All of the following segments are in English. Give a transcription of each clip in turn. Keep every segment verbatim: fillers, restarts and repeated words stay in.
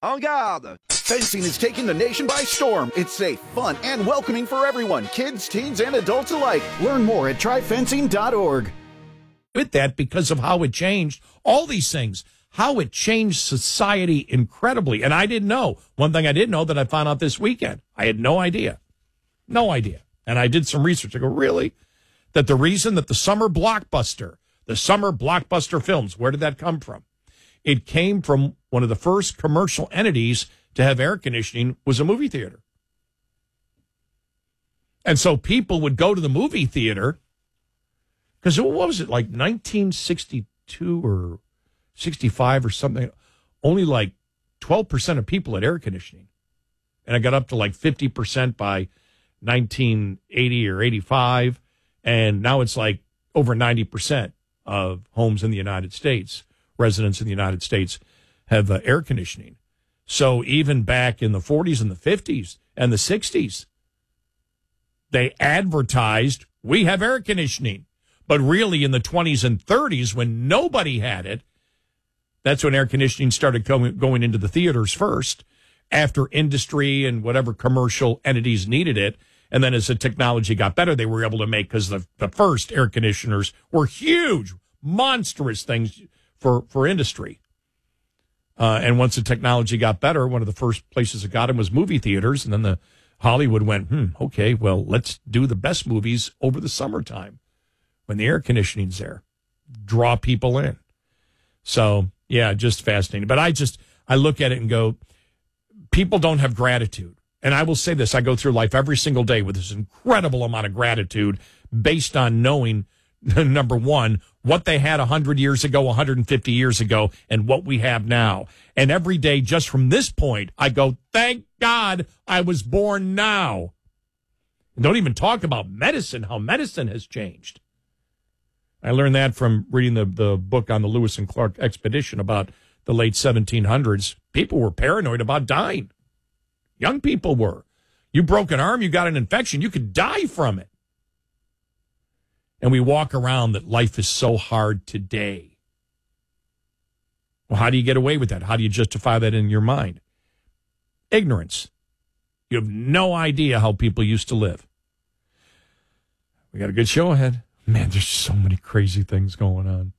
En garde! Fencing is taking the nation by storm. It's safe, fun, and welcoming for everyone, kids, teens, and adults alike. Learn more at try fencing dot org. With that, because of how it changed, all these things, how it changed society incredibly. And I didn't know. One thing I didn't know that I found out this weekend. I had no idea. No idea. And I did some research. I go, really? That the reason that the summer blockbuster, the summer blockbuster films, where did that come from? It came from one of the first commercial entities to have air conditioning was a movie theater. And so people would go to the movie theater because what was it, like nineteen sixty-two or sixty-five or something? Only like twelve percent of people had air conditioning. And it got up to like fifty percent by nineteen eighty or eighty-five. And now it's like over ninety percent of homes in the United States, residents in the United States, have uh, air conditioning. So even back in the forties and the fifties and the sixties, they advertised, we have air conditioning. But really in the twenties and thirties, when nobody had it, that's when air conditioning started going, going into the theaters first, after industry and whatever commercial entities needed it. And then as the technology got better, they were able to make, because the, the first air conditioners were huge, monstrous things for, for industry. Uh, and once the technology got better, one of the first places that got them was movie theaters. And then the Hollywood went, hmm, okay, well, let's do the best movies over the summertime when the air conditioning's there. Draw people in. So, yeah, just fascinating. But I just, I look at it and go, people don't have gratitude. And I will say this, I go through life every single day with this incredible amount of gratitude based on knowing, number one, what they had one hundred years ago, one hundred fifty years ago, and what we have now. And every day, just from this point, I go, thank God I was born now. And don't even talk about medicine, how medicine has changed. I learned that from reading the, the book on the Lewis and Clark expedition about the late seventeen hundreds. People were paranoid about dying. Young people were. You broke an arm, you got an infection, you could die from it. And we walk around that life is so hard today. Well, how do you get away with that? How do you justify that in your mind? Ignorance. You have no idea how people used to live. We got a good show ahead. Man, there's so many crazy things going on.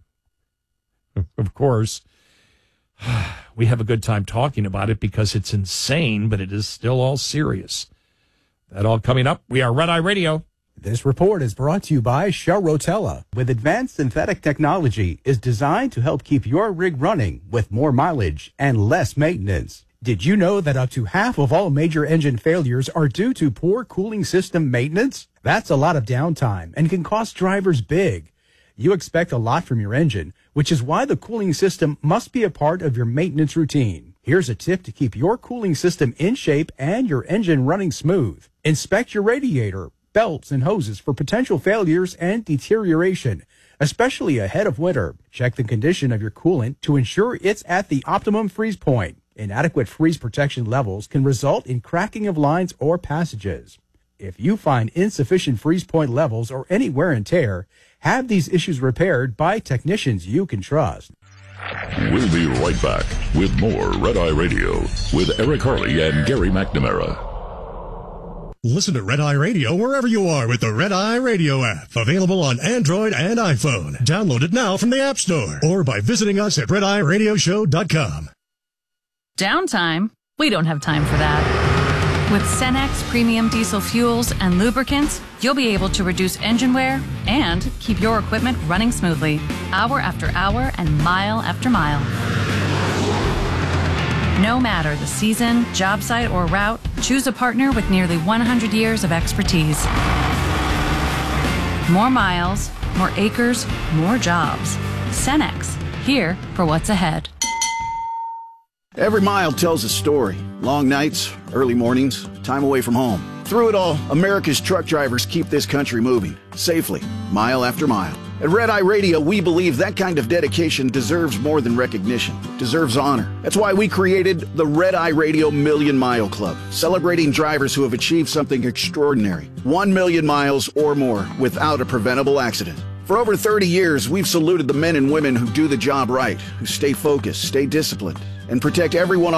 Of course, we have a good time talking about it because it's insane, but it is still all serious. That all coming up. We are Red Eye Radio. This report is brought to you by Shell Rotella. With advanced synthetic technology, is designed to help keep your rig running with more mileage and less maintenance. Did you know that up to half of all major engine failures are due to poor cooling system maintenance? That's a lot of downtime and can cost drivers big. You expect a lot from your engine, which is why the cooling system must be a part of your maintenance routine. Here's a tip to keep your cooling system in shape and your engine running smooth. Inspect your radiator, belts, and hoses for potential failures and deterioration, especially ahead of winter. Check the condition of your coolant to ensure it's at the optimum freeze point. Inadequate freeze protection levels can result in cracking of lines or passages. If you find insufficient freeze point levels or any wear and tear, have these issues repaired by technicians you can trust. We'll be right back with more Red Eye Radio with Eric Harley and Gary McNamara. Listen to Red Eye Radio wherever you are with the Red Eye Radio app. Available on Android and iPhone. Download it now from the App Store or by visiting us at red eye radio show dot com. Downtime? We don't have time for that. With Cenex premium diesel fuels and lubricants, you'll be able to reduce engine wear and keep your equipment running smoothly, hour after hour and mile after mile. No matter the season, job site, or route, choose a partner with nearly one hundred years of expertise. More miles, more acres, more jobs. Cenex, here for what's ahead. Every mile tells a story. Long nights, early mornings, time away from home. Through it all, America's truck drivers keep this country moving, safely, mile after mile. At Red Eye Radio, we believe that kind of dedication deserves more than recognition, deserves honor. That's why we created the Red Eye Radio Million Mile Club, celebrating drivers who have achieved something extraordinary. One million miles or more without a preventable accident. For over thirty years, we've saluted the men and women who do the job right, who stay focused, stay disciplined, and protect everyone on